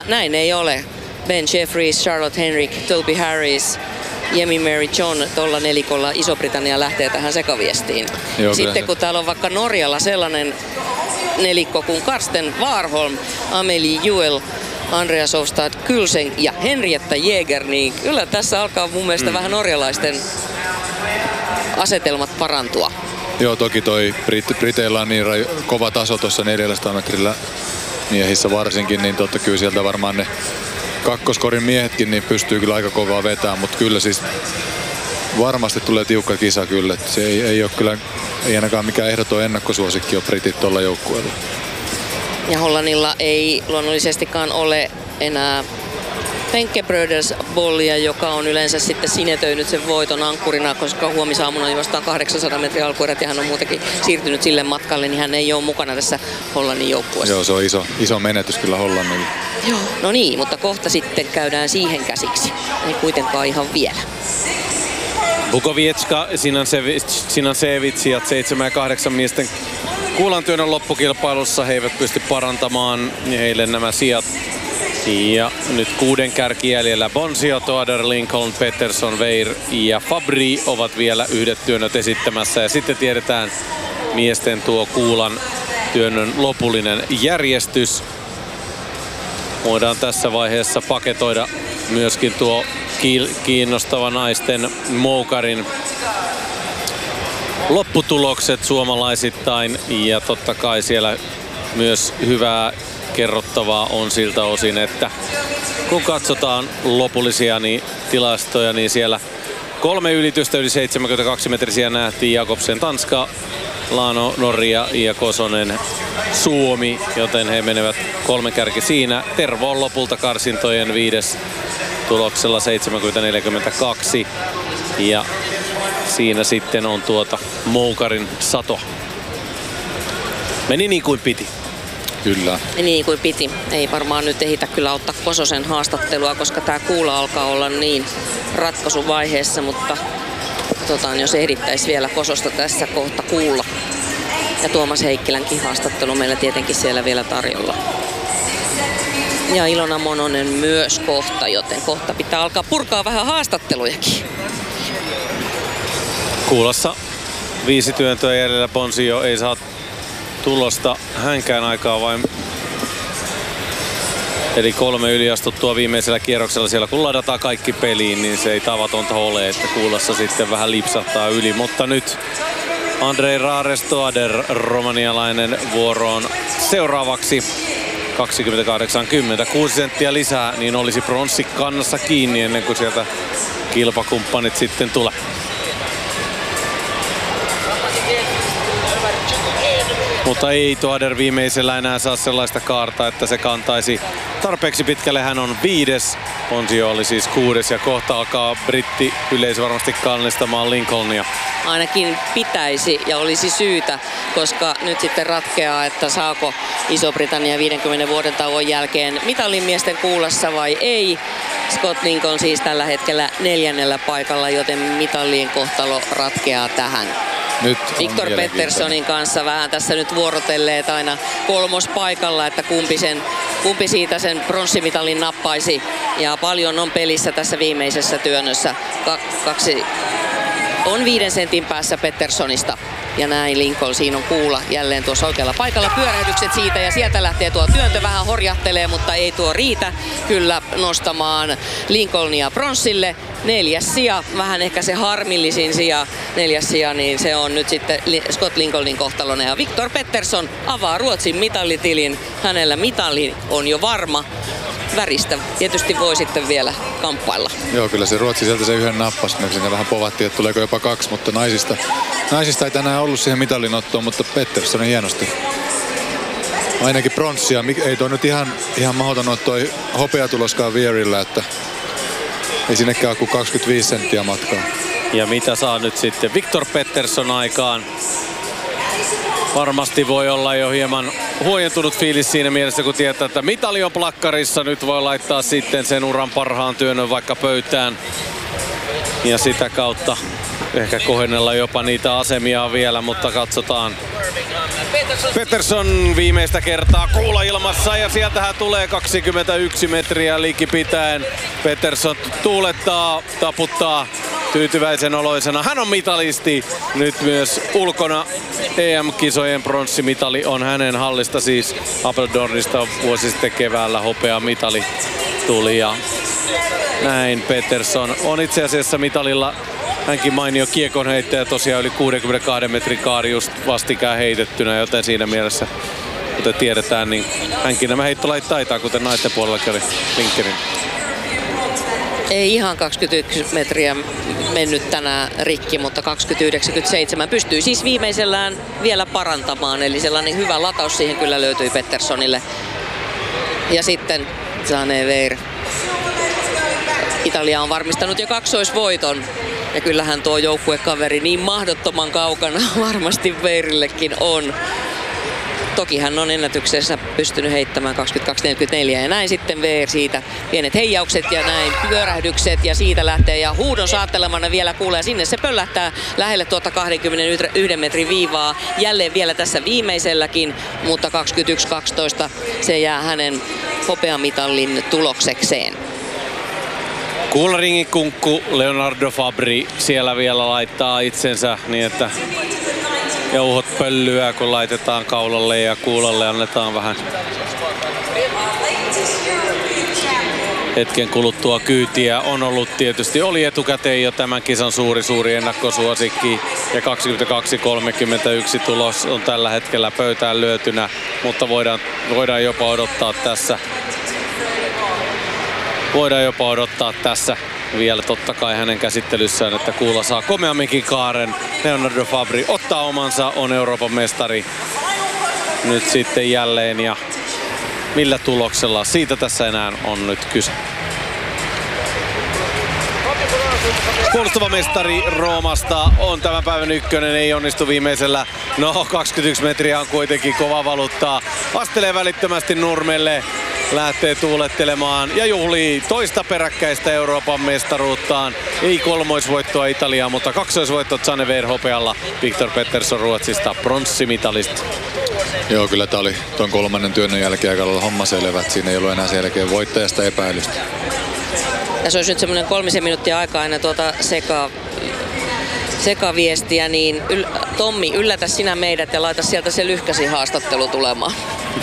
Näin ei ole. Ben Jeffries, Charlotte Henrik, Toby Harris, Jemi Mary John tuolla nelikolla Iso-Britannia lähtee tähän sekaviestiin. Joo, sitten kun täällä on vaikka Norjalla sellainen nelikko kuin Karsten Warholm, Amelie Juel, Andreas Ovstad Kylsen ja Henrietta Jäger, niin kyllä tässä alkaa mun mielestä vähän norjalaisten asetelmat parantua. Joo, toki toi Briteillä on niin kova taso tuossa 400 metrillä miehissä varsinkin, niin totta kyllä sieltä varmaan ne kakkoskorin miehetkin niin pystyy kyllä aika kovaa vetämään, mutta kyllä siis varmasti tulee tiukka kisa kyllä. Se ei ole kyllä, ei ainakaan mikään ehdoton ennakkosuosikki ole britit tuolla joukkueella. Ja Hollannilla ei luonnollisestikaan ole enää Fenke Brothers Bollia, joka on yleensä sitten sinetöinyt sen voiton ankkurina, koska huomisaamuna juostaan 800 metriä alkuerät ja hän on muutenkin siirtynyt sille matkalle, niin hän ei ole mukana tässä Hollannin joukkueessa. Joo, se on iso menetys kyllä Hollannille. Joo, no niin, mutta kohta sitten käydään siihen käsiksi. Ei kuitenkaan ihan vielä. Bukovietska, Sinasevits ja 7 ja 8 miesten kuulantyönnön loppukilpailussa. He eivät pysty parantamaan heille nämä sijat. Ja nyt 6 kärki jäljellä. Bonsia, Toader, Lincoln, Pettersson, Weir ja Fabry ovat vielä yhdet työnnöt esittämässä. Ja sitten tiedetään miesten tuo kuulan työnnön lopullinen järjestys. Voidaan tässä vaiheessa paketoida myöskin tuo kiinnostava naisten moukarin lopputulokset suomalaisittain. Ja totta kai siellä myös hyvää kerrottavaa on siltä osin, että kun katsotaan lopullisia tilastoja, niin siellä 3 ylitystä yli 72 metrisiä nähtiin. Jakobsen Tanska, Lano Norja ja Kosonen Suomi, joten he menevät 3 kärki siinä. Tervo on lopulta karsintojen 5. tuloksella 70-42 ja siinä sitten on moukarin sato. Meni niin kuin piti. Kyllä. Niin kuin piti. Ei varmaan nyt ehitä kyllä ottaa Kososen haastattelua, koska tää kuula alkaa olla niin ratkaisuvaiheessa, mutta katsotaan, jos ehdittäisi vielä Kososta tässä kohta kuulla. Ja Tuomas Heikkilänkin haastattelu meillä tietenkin siellä vielä tarjolla. Ja Ilona Mononen myös kohta, joten kohta pitää alkaa purkaa vähän haastattelujakin. Kuulassa 5 työntöä jäljellä. Bonsio ei saa tulosta hänkään aikaa vain. Eli 3 yliastuttua viimeisellä kierroksella siellä kun ladataan kaikki peliin, niin se ei tavatonta ole, että kuulassa sitten vähän lipsahtaa yli. Mutta nyt Andrei Rares-Toader, romanialainen, vuoroon seuraavaksi. 20-80, 6 senttiä lisää, niin olisi pronssi kannassa kiinni ennen kuin sieltä kilpakumppanit sitten tulee. Mutta ei Toader viimeisellä enää saa sellaista kaarta, että se kantaisi tarpeeksi pitkälle. Hän on 5. Bonsio oli siis 6. ja kohta alkaa britti yleisö varmasti kallistamaan Lincolnia. Ainakin pitäisi ja olisi syytä, koska nyt sitten ratkeaa, että saako Iso-Britannia 50 vuoden tauon jälkeen mitallin miesten kuulassa vai ei. Scott Lincoln siis tällä hetkellä 4. paikalla, joten mitallien kohtalo ratkeaa tähän. Nyt Victor Petterssonin kanssa vähän tässä nyt vuorotelleet aina 3. paikalla, että kumpi siitä sen pronssimitalin nappaisi. Ja paljon on pelissä tässä viimeisessä työnnössä. 2 on 5 sentin päässä Petterssonista. Ja näin Lincoln, siinä on kuula jälleen tuossa oikealla paikalla. Pyörähdykset siitä ja sieltä lähtee tuo työntö, vähän horjahtelee, mutta ei tuo riitä kyllä nostamaan Lincolnia pronssille. 4. sija, vähän ehkä se harmillisin sija, 4. sija, niin se on nyt sitten Scott Lincolnin kohtalona. Ja Victor Pettersson avaa Ruotsin mitallitilin. Hänellä mitalli on jo varma. Väristä tietysti voi sitten vielä kamppailla. Joo, kyllä se Ruotsi sieltä se yhden nappasi. Me siinä vähän povattiin, että tuleeko jopa 2, mutta naisista ei tänään ollut siihen mitallinottoon, mutta Pettersson hienosti. Ainakin pronssia. Ei tuo nyt ihan mahdoton ole toi hopeatuloskaan Weirillä, että ei sinnekään ole kuin 25 senttiä matkaa. Ja mitä saa nyt sitten Victor Pettersson aikaan? Varmasti voi olla jo hieman huojentunut fiilis siinä mielessä, kun tietää, että mitali on plakkarissa. Nyt voi laittaa sitten sen uran parhaan työnnön vaikka pöytään. Ja sitä kautta ehkä kohennella jopa niitä asemia vielä, mutta katsotaan. Pettersson viimeistä kertaa kuula ilmassa ja sieltähän tulee 21 metriä likipitäen. Pettersson tuulettaa, taputtaa tyytyväisen oloisena. Hän on mitalisti nyt myös ulkona. EM-kisojen pronssimitali on hänen hallista, siis Apeldoornista vuosi sitten keväällä hopeamitali tuli ja näin Pettersson on itse asiassa mitalilla. Hänkin mainio kiekonheittäjä, tosiaan yli 62 metrin kaari just vastikään heitettynä, joten siinä mielessä, kuten tiedetään, niin hänkin nämä heittolait taitaa, kuten naisten puolellakin oli Linkkerin. Ei ihan 21 metriä mennyt tänään rikki, mutta 20-97 pystyy siis viimeisellään vielä parantamaan, eli sellainen hyvä lataus siihen kyllä löytyi Petterssonille. Ja sitten Zane Weir. Italia on varmistanut jo kaksoisvoiton. Ja kyllähän tuo joukkuekaveri niin mahdottoman kaukana varmasti Weirillekin on. Toki hän on ennätyksessä pystynyt heittämään 22.44 ja näin sitten Weir siitä pienet heijaukset ja näin pyörähdykset ja siitä lähtee ja huudon saattelemana vielä kuulee sinne se pöllähtää lähelle tuota 21 metrin viivaa jälleen vielä tässä viimeiselläkin, mutta 21.12 se jää hänen hopeamitalin tuloksekseen. Kuularingin kunkku Leonardo Fabri siellä vielä laittaa itsensä niin, että jauhot pöllyää, kun laitetaan kaulalle ja kuulalle annetaan vähän hetken kuluttua kyytiä. On ollut tietysti, oli etukäteen jo tämän kisan suuri ennakkosuosikki ja 22.31 tulos on tällä hetkellä pöytään lyötynä, mutta voidaan jopa odottaa tässä. Voidaan jopa odottaa tässä vielä totta kai hänen käsittelyssään, että kuula saa komeamminkin kaaren. Leonardo Fabri ottaa omansa, on Euroopan mestari nyt sitten jälleen ja millä tuloksella, siitä tässä enää on nyt kyse. Puolustava mestari Roomasta on tämän päivän ykkönen, ei onnistu viimeisellä. No 21 metriä on kuitenkin kova valuuttaa. Astelee välittömästi nurmelle. Lähtee tuulettelemaan ja juhlii toista peräkkäistä Euroopan mestaruuttaan. Ei kolmoisvoittoa Italiaa, mutta kaksoisvoitto Zane Weir hopealla. Viktor Pettersson Ruotsista pronssimitalista. Joo, kyllä tää oli ton kolmannen työnnön jälkeen aika lailla homma selvä. Siinä ei ollut enää selkeä voittajasta epäilystä. Tässä olisi nyt semmoinen 3 minuuttia aikaa ennen tuota sekaviestiä, niin Tommi, yllätä sinä meidät ja laita sieltä se lyhkäsi haastattelu tulemaan.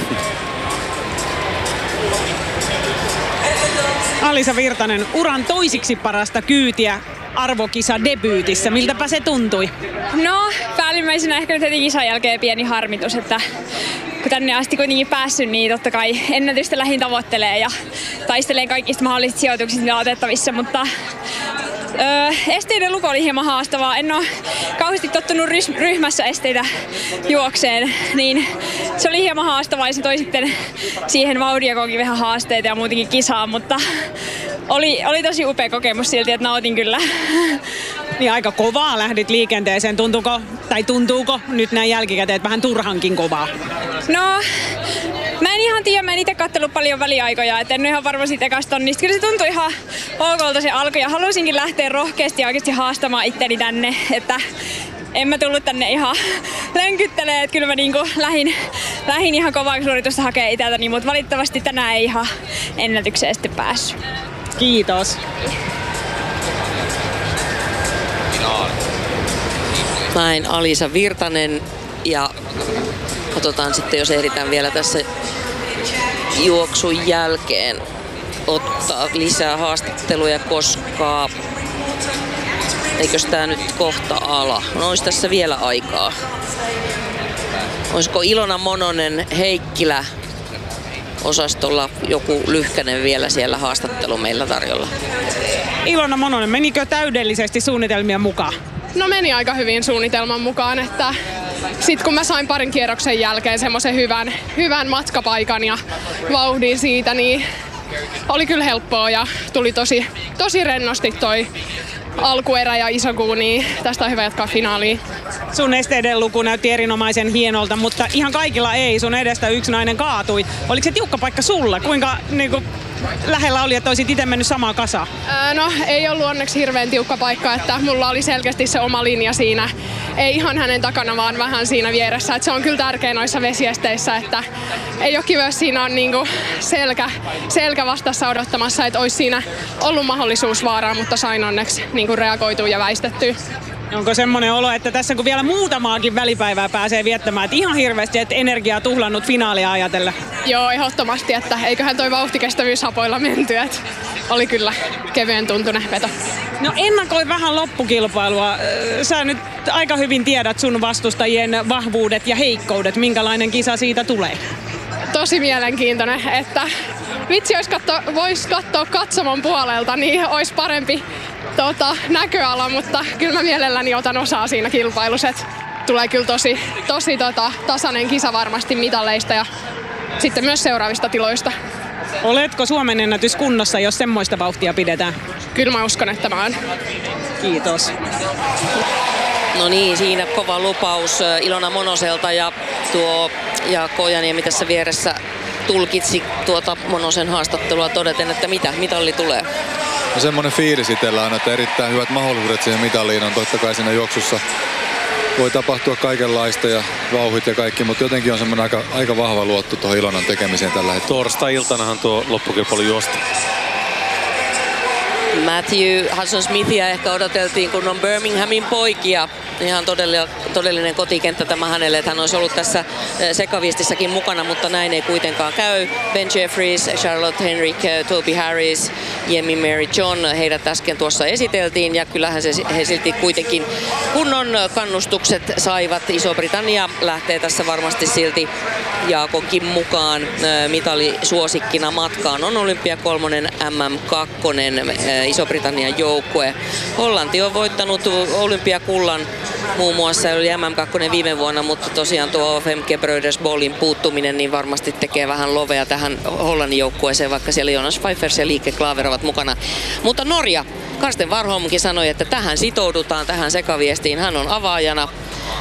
Alisa Virtanen, uran toisiksi parasta kyytiä arvokisa debyytissä. Miltäpä se tuntui? No, päällimmäisenä ehkä nyt heti kisan jälkeen pieni harmitus, että kun tänne asti kuitenkin päässyt, niin totta kai ennätystä lähin tavoittelee ja taistelee kaikista mahdollisista sijoituksista, mitä on otettavissa, mutta esteiden luku oli hieman haastavaa. En ole kauheasti tottunut ryhmässä esteitä juokseen, niin se oli hieman haastavaa ja se toi sitten siihen vauhdiakoonkin vähän haasteita ja muutenkin kisaan, mutta oli tosi upea kokemus silti, että nautin kyllä. Niin aika kovaa lähdit liikenteeseen. Tuntuuko nyt näin jälkikäteen vähän turhankin kovaa? No, mä en ihan tiedä, mä en itse katsellut paljon väliaikoja, et en ole ihan varma siitä ekasta tonnista. Kyllä se tuntui ihan okolta se alku ja halusinkin lähteä rohkeasti ja oikeasti haastamaan itteni tänne, että en mä tullut tänne ihan lönkyttelemään, että kyllä mä niinku lähin ihan kovaa suoritusta hakee itseltäni, mutta valitettavasti tänään ei ihan ennätykseen sitten päässyt. Kiitos. Näin Alisa Virtanen ja katsotaan sitten, jos ehditään vielä tässä juoksun jälkeen ottaa lisää haastatteluja, koska eikös tää nyt kohta ala? No ois tässä vielä aikaa. Olisiko Ilona Mononen Heikkilä osastolla joku lyhkänen vielä siellä haastattelu meillä tarjolla? Ilona Mononen, menikö täydellisesti suunnitelmien mukaan? No meni aika hyvin suunnitelman mukaan, että sit kun mä sain parin kierroksen jälkeen semmoisen hyvän matkapaikan ja vauhdin siitä, niin oli kyllä helppoa ja tuli tosi rennosti toi alkuerä ja iso kuu, niin tästä on hyvä jatkaa finaaliin. Sun esteiden luku näytti erinomaisen hienolta, mutta ihan kaikilla ei. Sun edestä yksi nainen kaatui. Oliko se tiukka paikka sulle? Kuinka lähellä oli, että olisit itse mennyt samaa kasaa? No ei ollut onneksi hirveän tiukka paikka, että mulla oli selkeästi se oma linja siinä. Ei ihan hänen takana, vaan vähän siinä vieressä. Et se on kyllä tärkeä noissa vesiesteissä, että ei ole kiva, jos siinä on niinku selkä vastassa odottamassa, että olisi siinä ollut mahdollisuus vaaraa, mutta sain onneksi niinku reagoitua ja väistettyä. Onko semmoinen olo, että tässä kun vielä muutamaakin välipäivää pääsee viettämään, että ihan hirveästi et energiaa tuhlannut finaalia ajatella? Joo, ehdottomasti, että eiköhän toi vauhtikestävyyshapoilla menty, että oli kyllä kevyen tuntunen veto. No ennakoi vähän loppukilpailua. Sä nyt aika hyvin tiedät sun vastustajien vahvuudet ja heikkoudet. Minkälainen kisa siitä tulee? Tosi mielenkiintoinen, että vitsi, voisi katsoa katsomon puolelta, niin olisi parempi näköala, mutta kyllä mä mielelläni otan osaa siinä kilpailussa. Tulee kyllä tosi tasainen kisa varmasti mitalleista ja sitten myös seuraavista tiloista. Oletko Suomen ennätys kunnossa, jos semmoista vauhtia pidetään? Kyllä mä uskon, että mä oon. Kiitos. No niin, siinä kova lupaus Ilona Monoselta ja Kojaniemi tässä vieressä tulkitsi tuota Monosen haastattelua todeten, että mitä mitalli tulee. No semmoinen fiilis itsellä on, että erittäin hyvät mahdollisuudet siihen mitaliin on. Totta kai siinä juoksussa voi tapahtua kaikenlaista ja vauhit ja kaikki, mutta jotenkin on semmoinen aika vahva luotto tuohon Ilonan tekemiseen tällä hetkellä. Torstai-iltanahan tuo loppukilpailu juosta. Matthew Hudson-Smithia ehkä odoteltiin, kun on Birminghamin poikia. Ihan todellinen kotikenttä tämä hänelle, että hän olisi ollut tässä sekaviestissäkin mukana, mutta näin ei kuitenkaan käy. Ben Jeffries, Charlotte Henrique, Toby Harris, Yemi Mary John, heidät äsken tuossa esiteltiin ja kyllähän he silti kuitenkin kunnon kannustukset saivat. Iso-Britannia lähtee tässä varmasti silti Jaakonkin mukaan mitalisuosikkina matkaan. On Olympia-3, MM-2, Iso-Britannian joukkue. Hollanti on voittanut Olympiakullan muun muassa, oli MM2 viime vuonna, mutta tosiaan tuo Femke Breuders-Bollin puuttuminen niin varmasti tekee vähän lovea tähän Hollannin joukkueeseen, vaikka siellä Jonas Pfeiffers ja Lieke Klaver ovat mukana. Mutta Norja, Karsten Warholmkin sanoi, että tähän sitoudutaan, tähän sekaviestiin. Hän on avaajana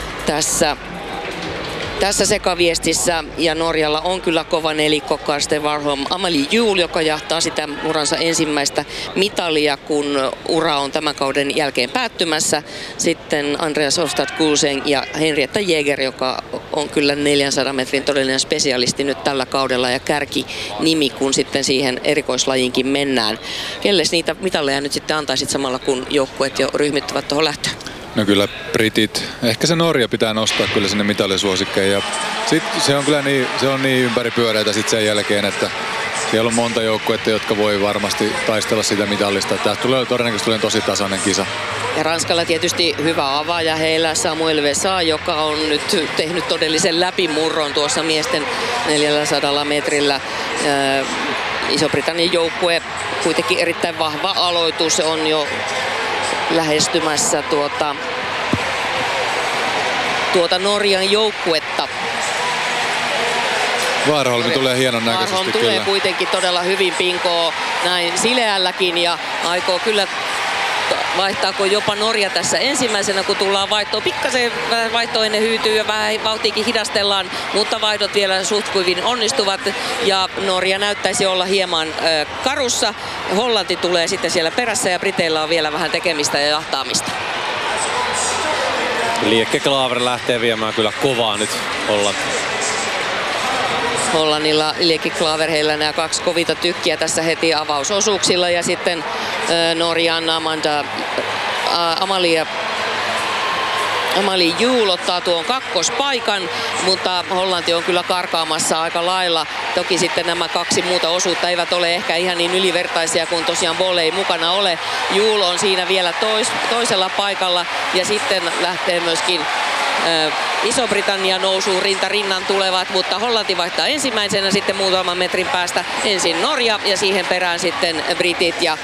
tässä sekaviestissä ja Norjalla on kyllä kova nelikko Karsten Warholm, Amalie Juul, joka jahtaa sitä uransa ensimmäistä mitalia, kun ura on tämän kauden jälkeen päättymässä. Sitten Andreas Ostad-Gulsen ja Henrietta Jäger, joka on kyllä 400 metrin todellinen spesialisti nyt tällä kaudella ja kärkinimi, kun sitten siihen erikoislajinkin mennään. Kelles niitä mitalleja nyt sitten antaisit samalla, kun joukkueet jo ryhmittyvät tuohon lähtöön? No kyllä britit, ehkä se Norja pitää nostaa kyllä sinne mitalisuosikkeihin ja sit se on kyllä niin ympäripyöreitä sitten sen jälkeen, että siellä on monta joukkuetta, jotka voi varmasti taistella sitä mitallista. Tämä todennäköisesti tulee tosi tasainen kisa. Ja Ranskalla tietysti hyvä avaaja heillä Samuel Vesa, joka on nyt tehnyt todellisen läpimurron tuossa miesten 400 metrillä. Iso-Britannian joukkue kuitenkin erittäin vahva aloitus on jo lähestymässä tuota Norjan joukkuetta. Warholm tulee hienon näköisesti. Warholm tulee kuitenkin todella hyvin pinkoo näin sileälläkin ja aikoo kyllä vaihtaako jopa Norja tässä ensimmäisenä, kun tullaan vaihtoon. Pikkasen vaihto ennen hyytyy ja vähän vauhtiakin hidastellaan, mutta vaihdot vielä suht kuivin onnistuvat ja Norja näyttäisi olla hieman karussa. Hollanti tulee sitten siellä perässä ja Briteillä on vielä vähän tekemistä ja jahtaamista. Lieke Klaver lähtee viemään kyllä kovaa nyt Hollanti. Hollannilla Lieke Klaver, heillä nämä kaksi kovita tykkiä tässä heti avausosuuksilla ja sitten Norjan Amalie Juul ottaa tuon kakkospaikan, mutta Hollanti on kyllä karkaamassa aika lailla. Toki sitten nämä kaksi muuta osuutta eivät ole ehkä ihan niin ylivertaisia kuin tosiaan Boll ei mukana ole. Juul on siinä vielä toisella paikalla ja sitten lähtee myöskin Iso-Britannia nousuu rinta rinnan tulevat, mutta Hollanti vaihtaa ensimmäisenä sitten muutaman metrin päästä ensin Norja ja siihen perään sitten britit ja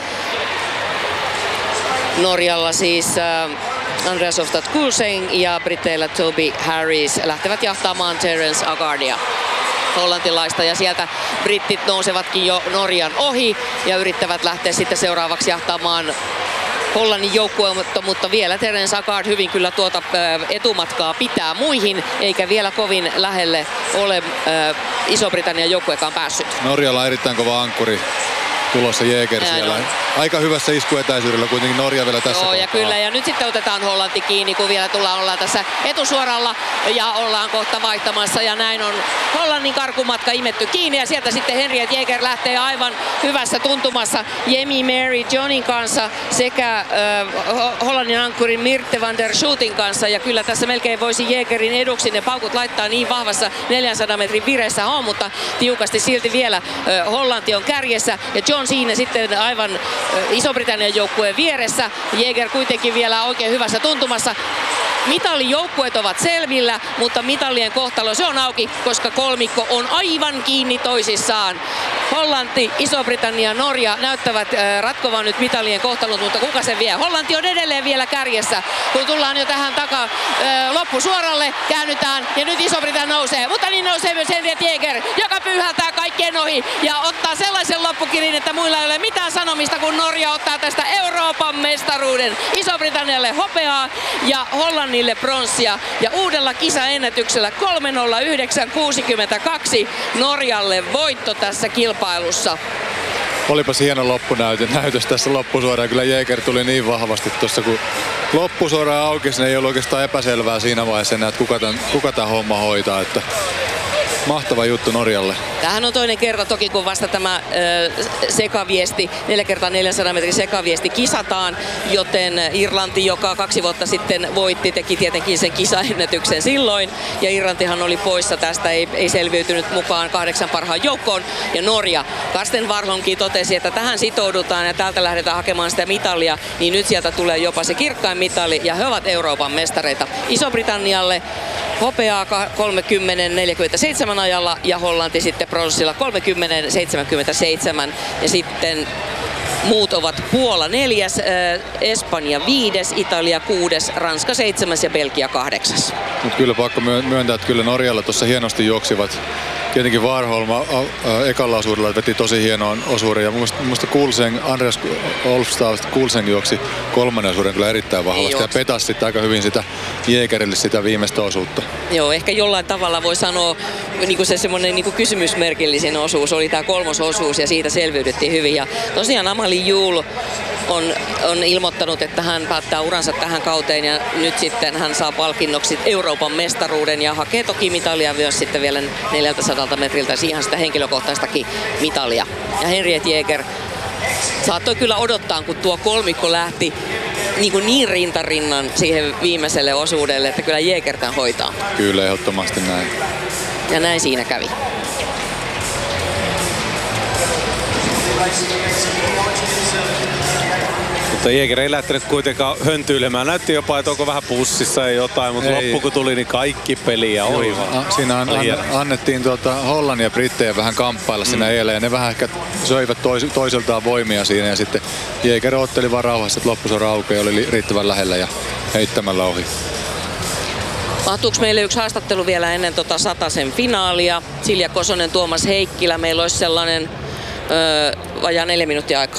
Norjalla siis Andreas Ostad-Gulsen ja briteillä Toby Harris lähtevät jahtaamaan Terence Agardia hollantilaista ja sieltä brittit nousevatkin jo Norjan ohi ja yrittävät lähteä sitten seuraavaksi jahtaamaan Hollannin joukkue, mutta vielä Terence Agard hyvin kyllä tuota etumatkaa pitää muihin, eikä vielä kovin lähelle ole Iso-Britannian joukkuekaan päässyt. Norjalla on erittäin kova ankkuri tulossa Jäger siellä. Aika hyvässä iskuetäisyydellä kuitenkin Norja vielä tässä kohtaa. Ja kyllä, ja nyt sitten otetaan Hollanti kiinni, kun vielä ollaan tässä etusuoralla ja ollaan kohta vaihtamassa. Ja näin on Hollannin karkumatka imetty kiinni ja sieltä sitten Henriette Jäger lähtee aivan hyvässä tuntumassa Jemi Mary Johnin kanssa sekä Hollannin ankkurin Mirte van der Schootin kanssa. Ja kyllä tässä melkein voisi Jägerin eduksi ne paukut laittaa, niin vahvassa 400 metrin vireessä on, mutta tiukasti silti vielä Hollanti on kärjessä ja John siinä sitten aivan Iso-Britannian joukkueen vieressä. Jäger kuitenkin vielä oikein hyvässä tuntumassa. Mitalijoukkueet ovat selvillä, mutta mitalien kohtalo se on auki, koska kolmikko on aivan kiinni toisissaan. Hollanti, Iso-Britannia, Norja näyttävät ratkovan nyt mitalien kohtalot, mutta kuka sen vie? Hollanti on edelleen vielä kärjessä, kun tullaan jo tähän loppusuoralle, käännytään ja nyt Iso-Britannia nousee, mutta niin nousee myös Henriette Jäger, joka pyyhältää kaikkien ohi ja ottaa sellaisen loppukirin, että muilla ei ole mitään sanomista, kun Norja ottaa tästä Euroopan mestaruuden. Iso-Britannialle hopeaa ja Hollannille pronssia ja uudella kisaennätyksellä 3:09.62 Norjalle voitto tässä kilpailussa. Olipas hieno loppunäytös tässä loppusuoraan. Kyllä Jäger tuli niin vahvasti tuossa, kun loppusuoraan aukesi, niin ei ollut oikeastaan epäselvää siinä vaiheessa enää, että kuka tämän homma hoitaa. Että mahtava juttu Norjalle. Tämähän on toinen kerta toki, kun vasta tämä sekaviesti, 4x400 metrin sekaviesti kisataan, joten Irlanti, joka 2 vuotta sitten voitti, teki tietenkin sen kisaennätyksen silloin. Ja Irlantihan oli poissa tästä, ei selviytynyt mukaan 8 parhaan joukkoon. Ja Norja, Karsten Warholmkin totesi, että tähän sitoudutaan ja täältä lähdetään hakemaan sitä mitalia, niin nyt sieltä tulee jopa se kirkkain mitali ja he ovat Euroopan mestareita. Iso-Britannialle hopeaa 30:47 ajalla ja Hollanti sitten pronssilla 30:77 ja sitten muut ovat Puola 4, Espanja 5, Italia 6, Ranska 7 ja Belgia 8. Mutta kyllä pakko myöntää, että kyllä Norjalla tuossa hienosti juoksivat. Tietenkin Warholm ekalla osuudella veti tosi hienoon osuuden ja muista Andreas Olfstad juoksi 3. osuuden kyllä erittäin vahvasti ja petasi sitten aika hyvin sitä Jägerille sitä viimeistä osuutta. Joo, ehkä jollain tavalla voi sanoa, niin se semmoinen niin kysymysmerkillisin osuus oli tämä 3. osuus ja siitä selviydyttiin hyvin. Ja tosiaan Amalie Jul on ilmoittanut, että hän päättää uransa tähän kauteen ja nyt sitten hän saa palkinnoksi Euroopan mestaruuden ja hakee toki mitalia myös sitten vielä 400 metriltä, siihen sitä henkilökohtaistakin mitalia. Ja Henriette Jäger saattoi kyllä odottaa, kun tuo kolmikko lähti niin rintarinnan siihen viimeiselle osuudelle, että kyllä Jäger tämän hoitaa. Kyllä, ehdottomasti näin. Ja näin siinä kävi. Mutta Jäger ei lähtenyt kuitenkaan höntyilemään. Näytti jopa, että onko vähän pussissa ja jotain, mutta loppu kun tuli, niin kaikki peliä ohi vaan. Siinä annettiin Hollannin ja Brittejä vähän kamppailla siinä eilen ja ne vähän ehkä söivät toiseltaan voimia siinä ja sitten Jäger otteli vaan rauhassa, että loppusuora aukeaa ja oli riittävän lähellä ja heittämällä ohi. Mahtuuko meille yksi haastattelu vielä ennen 100 finaalia? Silja Kosonen, Tuomas Heikkilä. Meillä olisi sellainen vajaa 4 minuuttia aikaa.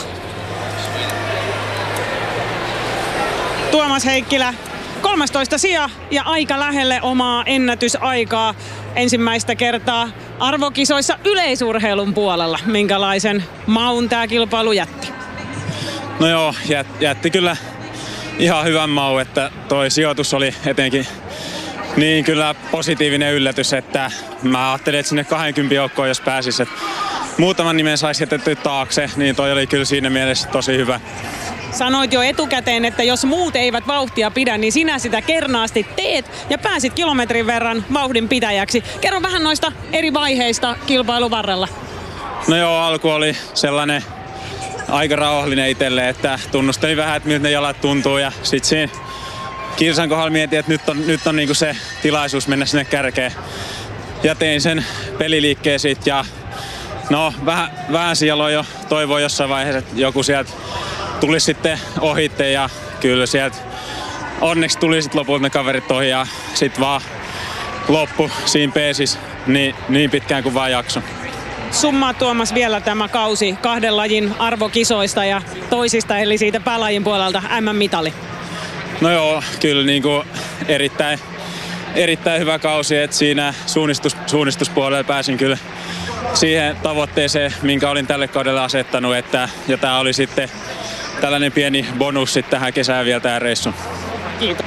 Tuomas Heikkilä, 13 sija ja aika lähelle omaa ennätysaikaa ensimmäistä kertaa arvokisoissa yleisurheilun puolella. Minkälaisen maun tämä kilpailu jätti? No joo, jätti kyllä ihan hyvän maun, että toi sijoitus oli etenkin niin kyllä positiivinen yllätys, että mä ajattelin, että sinne 20 joukkoon jos pääsis, että muutaman nimen saisi jätetty taakse, niin toi oli kyllä siinä mielessä tosi hyvä. Sanoit jo etukäteen, että jos muut eivät vauhtia pidä, niin sinä sitä kernaasti teet ja pääsit kilometrin verran vauhdin pitäjäksi. Kerro vähän noista eri vaiheista kilpailun varrella. No joo, alku oli sellainen aika rauhallinen itselle, että tunnustelin vähän, että miltä ne jalat tuntuu ja sit siinä kilsan kohdalla mietin, että nyt on niinku se tilaisuus mennä sinne kärkeen. Ja tein sen peliliikkeen sit ja no vähän siellä jo toivoin jossain vaiheessa, että joku sieltä tulisi sitten ohitte ja kyllä sieltä onneksi tuli sitten lopulta ne kaverit ohi ja sitten vaan loppu siinä peesis niin pitkään kuin vaan jakso. Summaa Tuomas vielä tämä kausi 2 lajin arvokisoista ja toisista eli siitä päälajin puolelta MM-mitali. No joo, kyllä niin kuin erittäin hyvä kausi, että siinä suunnistuspuolella pääsin kyllä siihen tavoitteeseen, minkä olin tälle kaudelle asettanut, ja tää oli sitten tällainen pieni bonus sitten tähän kesään vielä tää reissu. Kiitos.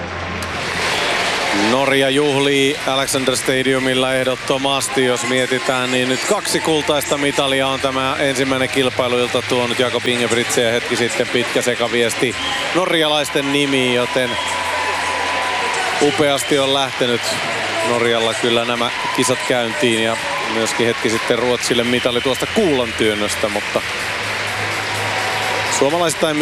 Norja juhlii Alexander Stadiumilla ehdottomasti, jos mietitään, niin nyt 2 kultaista mitalia on tämä ensimmäinen kilpailu, jolta tuonut Jakob Ingebrigtsen ja hetki sitten pitkä sekaviesti norjalaisten nimiin, joten upeasti on lähtenyt Norjalla kyllä nämä kisat käyntiin ja myöskin hetki sitten Ruotsille mitali tuosta kuulantyönnöstä, mutta suomalaisittain